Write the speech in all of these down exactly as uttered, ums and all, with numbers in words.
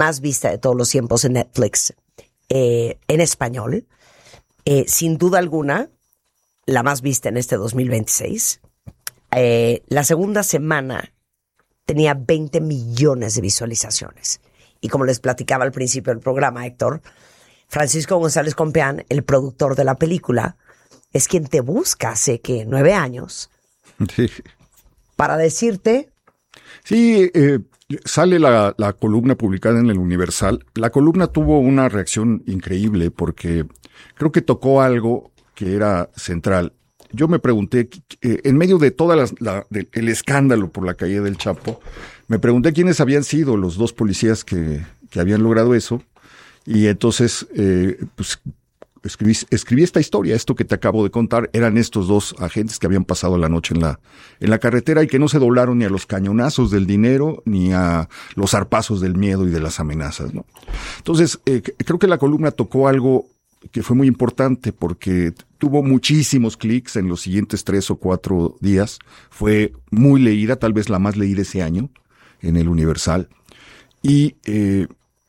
más vista de todos los tiempos en Netflix, eh, en español. Eh, sin duda alguna, la más vista en este dos mil veintiséis. Eh, la segunda semana tenía veinte millones de visualizaciones. Y como les platicaba al principio del programa, Héctor, Francisco González Compeán, el productor de la película, es quien te busca hace que nueve años sí. para decirte... Sí, eh, sale la, la columna publicada en el Universal. La columna tuvo una reacción increíble porque creo que tocó algo que era central. Yo me pregunté, eh, en medio de todo la, el escándalo por la caída del Chapo, me pregunté quiénes habían sido los dos policías que, que habían logrado eso. Y entonces, eh, pues, escribí, escribí esta historia, esto que te acabo de contar. Eran estos dos agentes que habían pasado la noche en la, en la carretera y que no se doblaron ni a los cañonazos del dinero ni a los zarpazos del miedo y de las amenazas, ¿no? Entonces, eh, creo que la columna tocó algo que fue muy importante porque tuvo muchísimos clics en los siguientes tres o cuatro días. Fue muy leída, tal vez la más leída ese año en el Universal. Y eh,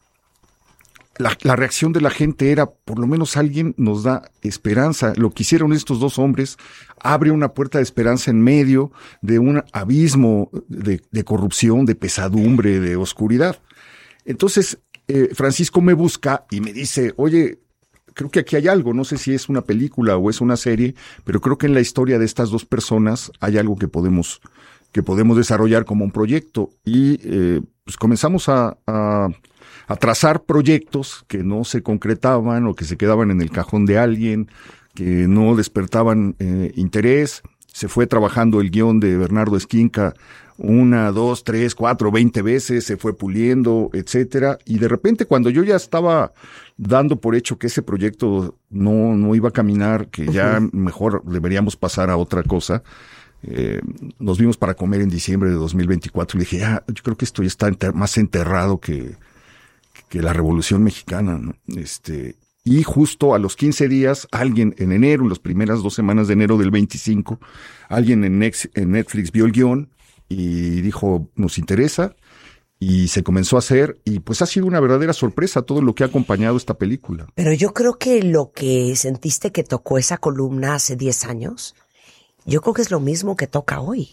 la, la reacción de la gente era, por lo menos alguien nos da esperanza. Lo que hicieron estos dos hombres abre una puerta de esperanza en medio de un abismo de, de corrupción, de pesadumbre, de oscuridad. Entonces, eh, Francisco me busca y me dice, oye, creo que aquí hay algo, no sé si es una película o es una serie, pero creo que en la historia de estas dos personas hay algo que podemos, que podemos desarrollar como un proyecto. Y eh, pues comenzamos a, a, a trazar proyectos que no se concretaban o que se quedaban en el cajón de alguien, que no despertaban eh, interés. Se fue trabajando el guión de Bernardo Esquinca una, dos, tres, cuatro, veinte veces, se fue puliendo, etcétera. Y de repente, cuando yo ya estaba dando por hecho que ese proyecto no, no iba a caminar, que ya uh-huh. mejor deberíamos pasar a otra cosa, eh, nos vimos para comer en diciembre de dos mil veinticuatro y le dije, ya, yo creo que esto ya está enter- más enterrado que, que la Revolución Mexicana, ¿no? Este, y justo a los quince días, alguien en enero, en las primeras dos semanas de enero del veinticinco, alguien en, Nex- en Netflix vio el guión y dijo, nos interesa, y se comenzó a hacer, y pues ha sido una verdadera sorpresa todo lo que ha acompañado esta película. Pero yo creo que lo que sentiste que tocó esa columna hace diez años, yo creo que es lo mismo que toca hoy.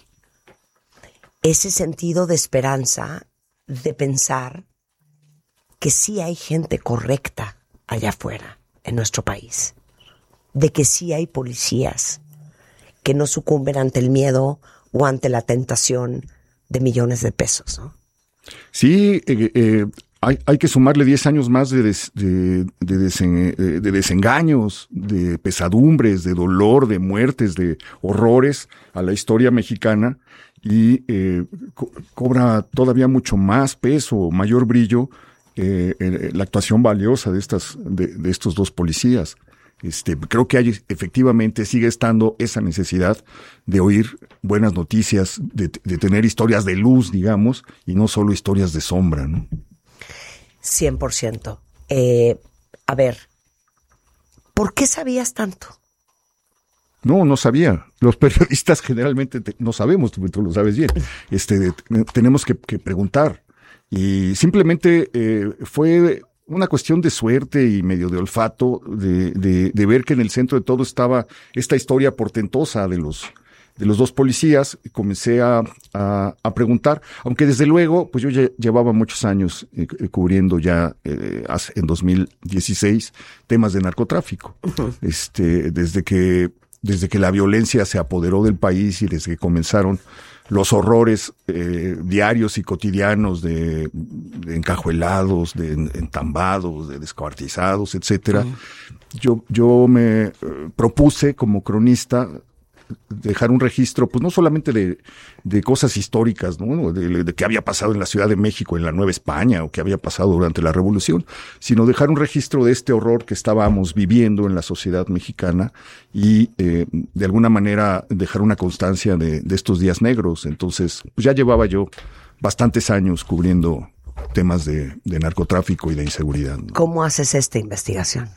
Ese sentido de esperanza, de pensar que sí hay gente correcta allá afuera, en nuestro país. De que sí hay policías que no sucumben ante el miedo o ante la tentación de millones de pesos, ¿no? Sí, eh, eh, hay, hay que sumarle diez años más de, des, de, de, desen, de desengaños, de pesadumbres, de dolor, de muertes, de horrores a la historia mexicana y eh, co- cobra todavía mucho más peso, mayor brillo eh, eh, la actuación valiosa de estas, de, de estos dos policías. Este, creo que hay, efectivamente sigue estando esa necesidad de oír buenas noticias, de, de tener historias de luz, digamos, y no solo historias de sombra, ¿no? cien por ciento. Eh, a ver, ¿por qué sabías tanto? No, no sabía. Los periodistas generalmente te, no sabemos, tú, tú lo sabes bien. Este, de, tenemos que, que preguntar. Y simplemente eh, fue una cuestión de suerte y medio de olfato, de, de, de ver que en el centro de todo estaba esta historia portentosa de los, de los dos policías. Comencé a, a, a preguntar, aunque desde luego, pues yo ya llevaba muchos años eh, cubriendo ya eh, en dos mil dieciséis temas de narcotráfico. Uh-huh. Este, desde que, desde que la violencia se apoderó del país y desde que comenzaron los horrores eh, diarios y cotidianos de, de encajuelados, de entambados, de descuartizados, etcétera. Uh-huh. Yo, yo me eh, propuse como cronista dejar un registro, pues no solamente de, de cosas históricas, ¿no? De, de qué había pasado en la Ciudad de México, en la Nueva España, o qué había pasado durante la Revolución, sino dejar un registro de este horror que estábamos viviendo en la sociedad mexicana y eh, de alguna manera dejar una constancia de, de estos días negros. Entonces, pues ya llevaba yo bastantes años cubriendo temas de, de narcotráfico y de inseguridad, ¿no? ¿Cómo haces esta investigación?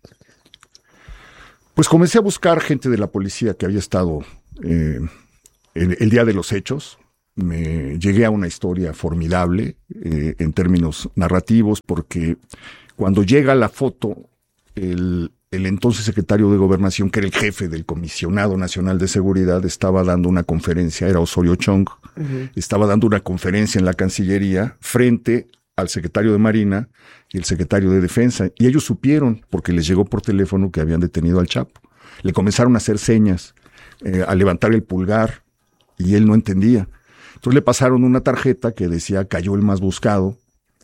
Pues comencé a buscar gente de la policía que había estado eh, el, el día de los hechos. me llegué a una historia formidable eh, en términos narrativos, porque cuando llega la foto, el, el entonces secretario de Gobernación, que era el jefe del Comisionado Nacional de Seguridad, estaba dando una conferencia, era Osorio Chong, uh-huh. estaba dando una conferencia en la Cancillería frente al secretario de Marina y el secretario de Defensa, y ellos supieron, porque les llegó por teléfono, que habían detenido al Chapo. Le comenzaron a hacer señas, eh, a levantar el pulgar, y él no entendía. Entonces le pasaron una tarjeta que decía cayó el más buscado,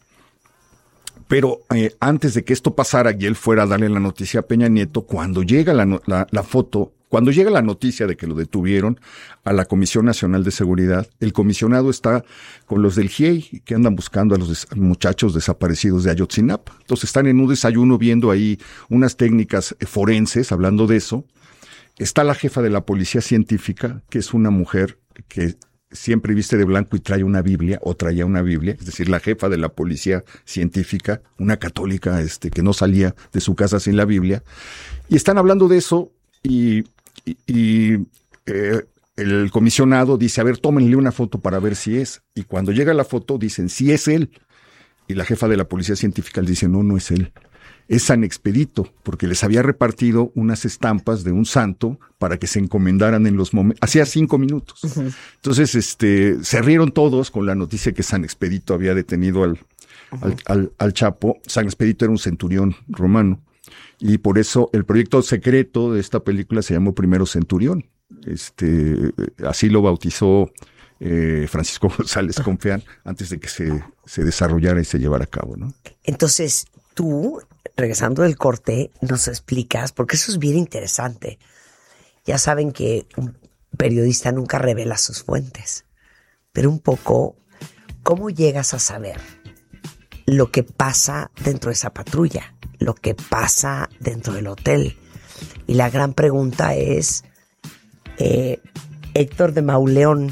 pero eh, antes de que esto pasara y él fuera a darle la noticia a Peña Nieto, cuando llega la, la, la foto, cuando llega la noticia de que lo detuvieron a la Comisión Nacional de Seguridad, el comisionado está con los del G I E I que andan buscando a los des- muchachos desaparecidos de Ayotzinapa. Entonces están en un desayuno viendo ahí unas técnicas forenses, hablando de eso. Está la jefa de la policía científica, que es una mujer que siempre viste de blanco y trae una Biblia, o traía una Biblia, es decir, la jefa de la policía científica, una católica este, que no salía de su casa sin la Biblia. Y están hablando de eso y, y, y eh, el comisionado dice, a ver, tómenle una foto para ver si es. Y cuando llega la foto dicen, sí es él. Y la jefa de la policía científica le dice, no, no es él. Es San Expedito, porque les había repartido unas estampas de un santo para que se encomendaran en los momentos, hacía cinco minutos. Uh-huh. Entonces, este, se rieron todos con la noticia que San Expedito había detenido al, uh-huh. al, al, al Chapo. San Expedito era un centurión romano, y por eso el proyecto secreto de esta película se llamó Primero Centurión. Este, así lo bautizó eh, Francisco González Confeán antes de que se, se desarrollara y se llevara a cabo, ¿no? Entonces, tú, regresando del corte, nos explicas, porque eso es bien interesante. Ya saben que un periodista nunca revela sus fuentes, pero un poco, ¿cómo llegas a saber lo que pasa dentro de esa patrulla, lo que pasa dentro del hotel? Y la gran pregunta es, eh, Héctor de Mauleón,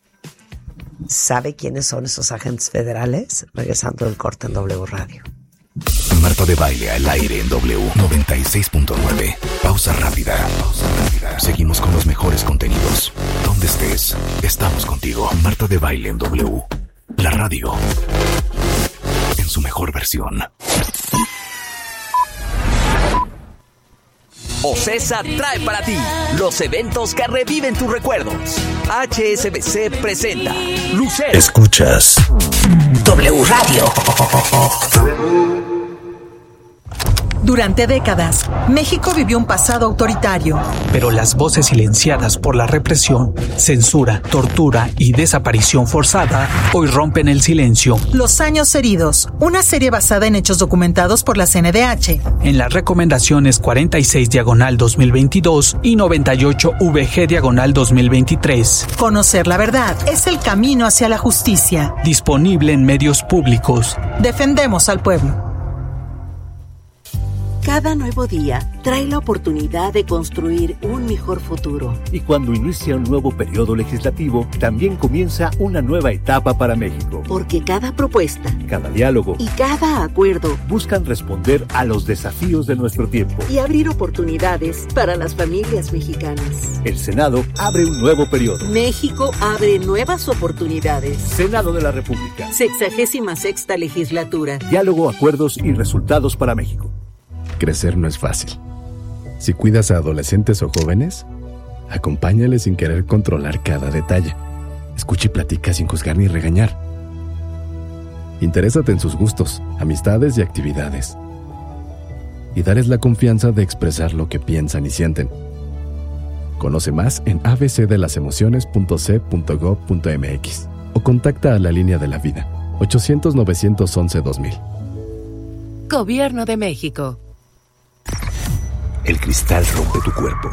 ¿sabe quiénes son esos agentes federales? Regresando del corte en W Radio. Marta de Baile al aire en W noventa y seis punto nueve. Pausa rápida. Pausa rápida. Seguimos con los mejores contenidos. Donde estés, estamos contigo. Marta de Baile en W. La radio. En su mejor versión. OCESA trae para ti los eventos que reviven tus recuerdos. H S B C presenta Lucero. Escuchas W Radio. Durante décadas, México vivió un pasado autoritario. Pero las voces silenciadas por la represión, censura, tortura y desaparición forzada hoy rompen el silencio. Los años heridos, una serie basada en hechos documentados por la C N D H. En las recomendaciones cuarenta y seis diagonal dos mil veintidós y noventa y ocho V G diagonal dos mil veintitrés. Conocer la verdad es el camino hacia la justicia. Disponible en medios públicos. Defendemos al pueblo. Cada nuevo día trae la oportunidad de construir un mejor futuro. Y cuando inicia un nuevo periodo legislativo, también comienza una nueva etapa para México. Porque cada propuesta, cada diálogo y cada acuerdo buscan responder a los desafíos de nuestro tiempo y abrir oportunidades para las familias mexicanas. El Senado abre un nuevo periodo. México abre nuevas oportunidades. Senado de la República. Sexagésima sexta legislatura. Diálogo, acuerdos y resultados para México. Crecer no es fácil. Si cuidas a adolescentes o jóvenes, acompáñales sin querer controlar cada detalle. Escucha y platica sin juzgar ni regañar. Interésate en sus gustos, amistades y actividades. Y dales la confianza de expresar lo que piensan y sienten. Conoce más en a b c de las emociones punto c punto gob punto m x o contacta a la línea de la vida ochocientos, novecientos once, dos mil. Gobierno de México. El cristal rompe tu cuerpo.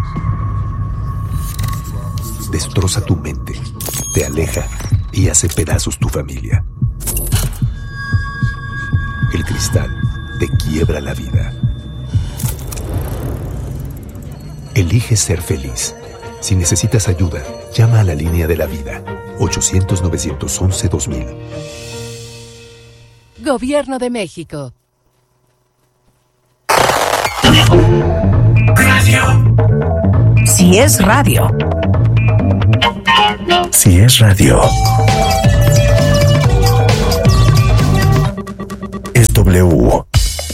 Destroza tu mente. Te aleja y hace pedazos tu familia. El cristal te quiebra la vida. Elige ser feliz. Si necesitas ayuda, llama a la línea de la vida. ochocientos, novecientos once, dos mil. Gobierno de México. Radio. Si es radio, Si es radio, es W.